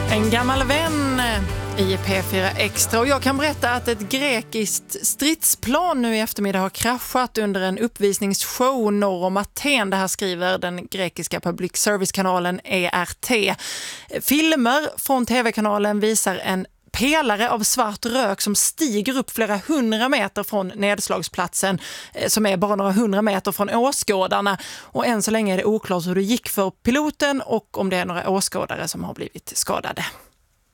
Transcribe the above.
En gammal vän i P4 Extra, och jag kan berätta att ett grekiskt stridsplan nu i eftermiddag har kraschat under en uppvisningsshow norr om Aten. Det här skriver den grekiska public service-kanalen ERT. Filmer från tv-kanalen visar en pelare av svart rök som stiger upp flera 100 meter från nedslagsplatsen, som är bara några 100 meter från åskådarna. Och än så länge är det oklart hur det gick för piloten och om det är några åskådare som har blivit skadade.